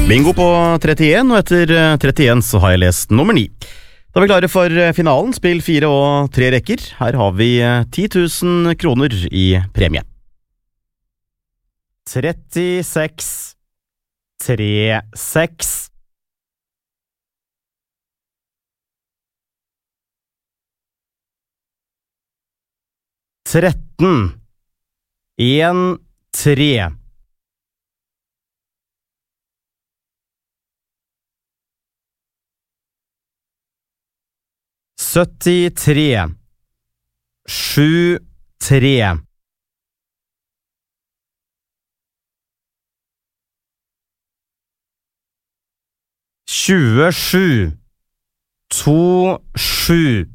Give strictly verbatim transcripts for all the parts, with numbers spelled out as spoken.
Bingo på trettien, og etter trettien så har jeg lest nummer ni. Da er vi klare for finalen, spill fire og tre rekker. Her har vi ti tusen kroner i premie. trettiseks, trettiseks. tretten, en, tre. syttitre, sju, tre. tjuesju, to, sju.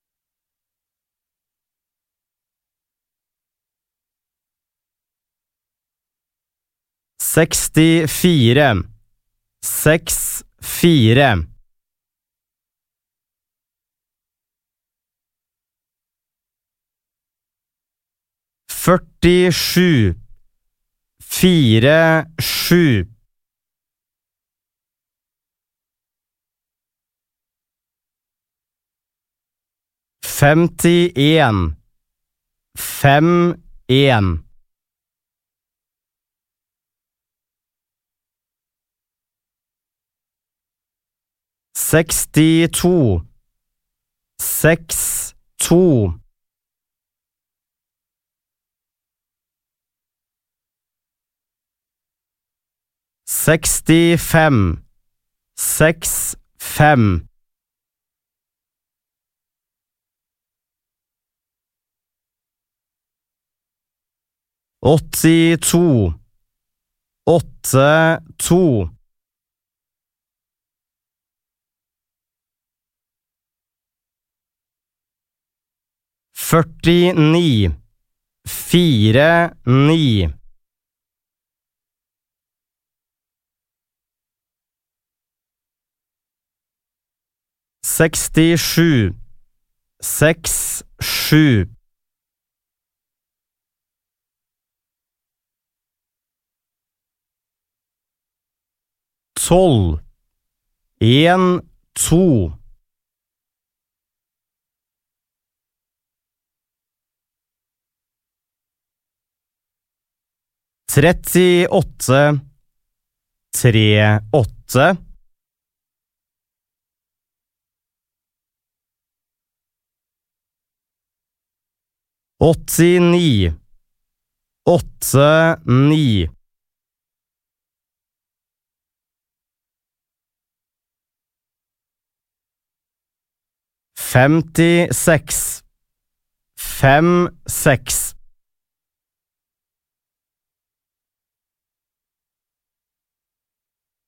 sekstifire, seks, fire. førtisju, fire, sju. femtien, fem, en. sekstito, seks, to. sekstifem, seks, fem. åttito, åtte, to. førtini, fire, ni. sekstisju, seks, sju. tolv, en, to. trettiåtte, tre, åtte. åttini, åtte, ni. femtiseks, fem, seks.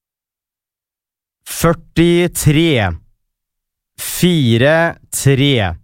førtitre, fire, tre.